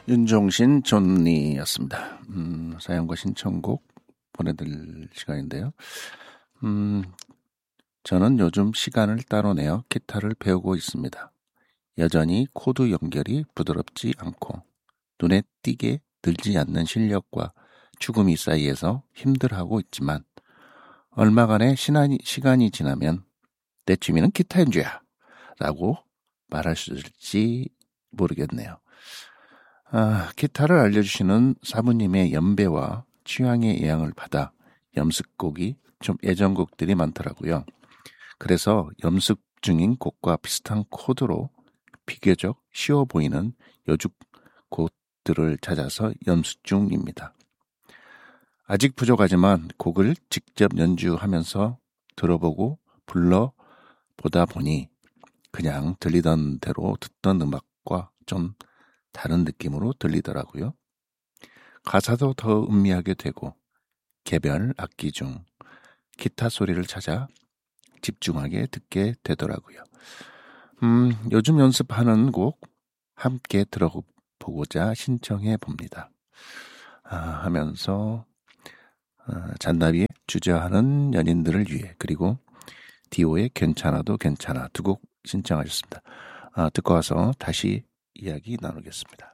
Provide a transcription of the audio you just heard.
윤종신 존니였습니다. 사연과 신청곡 보내드릴 시간인데요. 저는 요즘 시간을 따로 내어 기타를 배우고 있습니다. 여전히 코드 연결이 부드럽지 않고 눈에 띄게 늘지 않는 실력과 죽음이 사이에서 힘들어하고 있지만 얼마간의 시간이 지나면 내 취미는 기타 연주야 라고 말할 수 있을지 모르겠네요. 기타를 알려주시는 사부님의 연배와 취향의 영향을 받아 염습곡이 좀 애정곡들이 많더라고요. 그래서 염습 중인 곡과 비슷한 코드로 비교적 쉬워 보이는 여죽 곡들을 찾아서 연습 중입니다. 아직 부족하지만 곡을 직접 연주하면서 들어보고 불러보다 보니 그냥 들리던 대로 듣던 음악과 좀 다른 느낌으로 들리더라고요. 가사도 더 음미하게 되고 개별 악기 중 기타 소리를 찾아 집중하게 듣게 되더라고요. 요즘 연습하는 곡 함께 들어보고자 신청해 봅니다. 하면서 잔나비의 주저하는 연인들을 위해 그리고 디오의 괜찮아도 괜찮아 두 곡 신청하셨습니다. 듣고 와서 다시 이야기 나누겠습니다.